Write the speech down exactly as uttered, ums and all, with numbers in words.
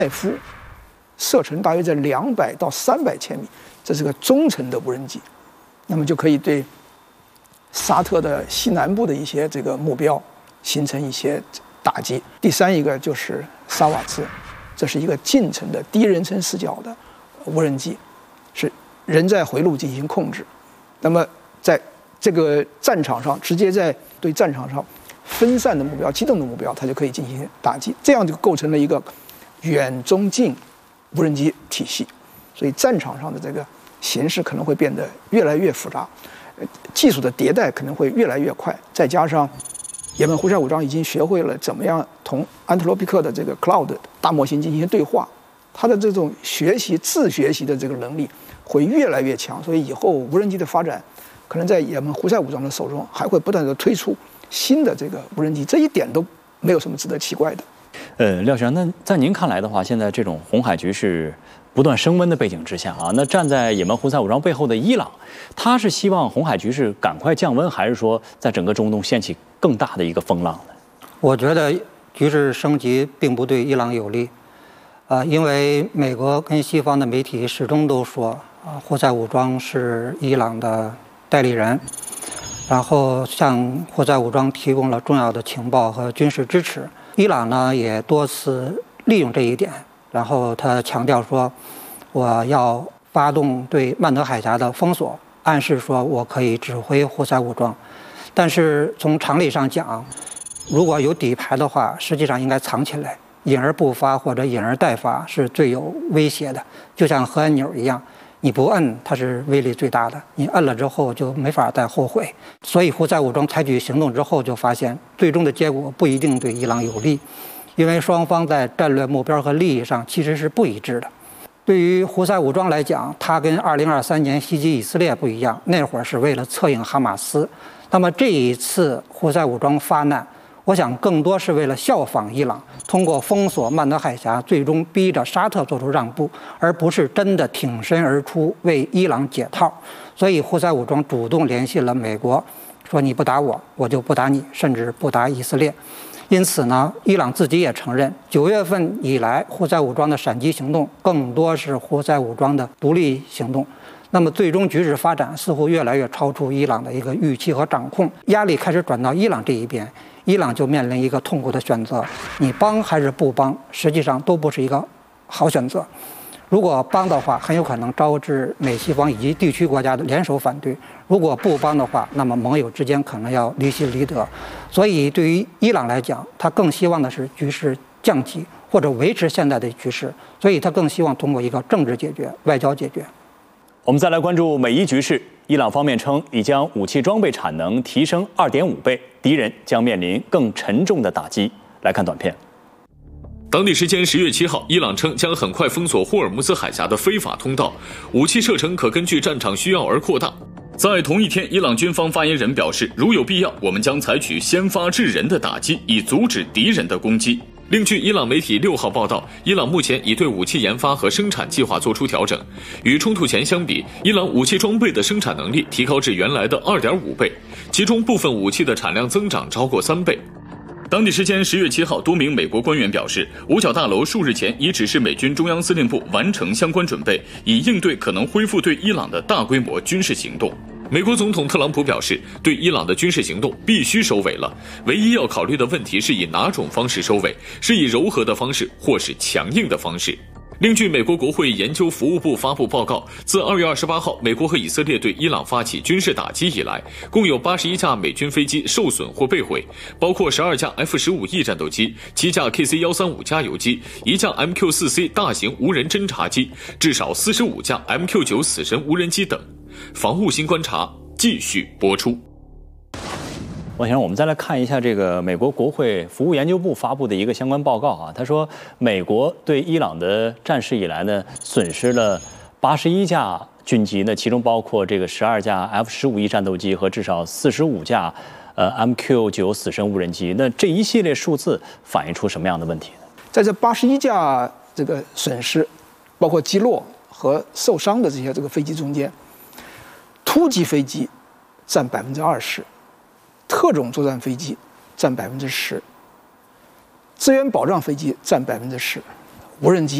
艾夫射程大约在两百到三百千米，这是个中程的无人机，那么就可以对沙特的西南部的一些这个目标形成一些打击。第三一个就是沙瓦兹，这是一个近程的第一人称视角的无人机，是人在回路进行控制。那么在这个战场上，直接在对战场上分散的目标、机动的目标，它就可以进行打击，这样就构成了一个远中近无人机体系。所以战场上的这个形势可能会变得越来越复杂，技术的迭代可能会越来越快，再加上也门胡塞武装已经学会了怎么样同安特罗皮克的这个 Cloud 大模型进行对话，它的这种学习自学习的这个能力会越来越强，所以以后无人机的发展可能在也门胡塞武装的手中还会不断的推出新的这个无人机，这一点都没有什么值得奇怪的。 呃，廖先生，那在您看来的话，现在这种红海局势不断升温的背景之下啊，那站在也门胡塞武装背后的伊朗，他是希望红海局势赶快降温，还是说在整个中东掀起更大的一个风浪呢？ 我觉得局势升级并不对伊朗有利，啊、呃，因为美国跟西方的媒体始终都说啊，胡塞武装是伊朗的代理人，然后向胡塞武装提供了重要的情报和军事支持。伊朗呢也多次利用这一点，然后他强调说，我要发动对曼德海峡的封锁，暗示说我可以指挥胡塞武装。但是从常理上讲，如果有底牌的话，实际上应该藏起来，隐而不发或者隐而待发是最有威胁的，就像核按钮一样，你不摁它是威力最大的，你摁了之后就没法再后悔。所以胡塞武装采取行动之后，就发现最终的结果不一定对伊朗有利，因为双方在战略目标和利益上其实是不一致的。对于胡塞武装来讲，它跟二零二三年袭击以色列不一样，那会儿是为了策应哈马斯。那么这一次胡塞武装发难，我想更多是为了效仿伊朗，通过封锁曼德海峡，最终逼着沙特做出让步，而不是真的挺身而出为伊朗解套。所以胡塞武装主动联系了美国，说你不打我，我就不打你，甚至不打以色列。因此呢，伊朗自己也承认，九月份以来胡塞武装的闪击行动更多是胡塞武装的独立行动。那么最终局势发展似乎越来越超出伊朗的一个预期和掌控，压力开始转到伊朗这一边，伊朗就面临一个痛苦的选择，你帮还是不帮，实际上都不是一个好选择。如果帮的话，很有可能招致美西方以及地区国家的联手反对；如果不帮的话，那么盟友之间可能要离心离德。所以对于伊朗来讲，他更希望的是局势降级或者维持现在的局势，所以他更希望通过一个政治解决、外交解决。 我们再来关注美伊局势，伊朗方面称已将武器装备产能提升 二点五倍，敌人将面临更沉重的打击。来看短片。 当地时间十月七号，伊朗称将很快封锁霍尔木兹海峡的非法通道，武器射程可根据战场需要而扩大。在同一天，伊朗军方发言人表示，如有必要，我们将采取先发制人的打击，以阻止敌人的攻击。另据伊朗媒体六号报道，伊朗目前已对武器研发和生产计划做出调整。与冲突前相比，伊朗武器装备的生产能力提高至原来的 二点五倍，其中部分武器的产量增长超过三倍。当地时间十月七号，多名美国官员表示，五角大楼数日前已指示美军中央司令部完成相关准备，以应对可能恢复对伊朗的大规模军事行动。美国总统特朗普表示，对伊朗的军事行动必须收尾了，唯一要考虑的问题是以哪种方式收尾，是以柔和的方式或是强硬的方式。另据美国国会研究服务部发布报告，自二月二十八号美国和以色列对伊朗发起军事打击以来，共有八十一架美军飞机受损或被毁，包括十二架 F 十五 E 战斗机、七架 K C 一三五 加油机、一架 M Q 四 C 大型无人侦察机，至少四十五架 M Q 九 死神无人机等。防务新观察继续播出。 我想我们再来看一下这个美国国会服务研究部发布的一个相关报告啊，他说美国对伊朗的战事以来呢，损失了八十一架军机，那其中包括这个十二架 F 十五 E 战斗机和至少四十五架呃 M Q 九 死神无人机。那这一系列数字反映出什么样的问题呢？ 在这八十一架这个损失，包括击落和受伤的这些这个飞机中间，突击飞机占百分之二十。特种作战飞机占百分之十，资源保障飞机占百分之十， 无人机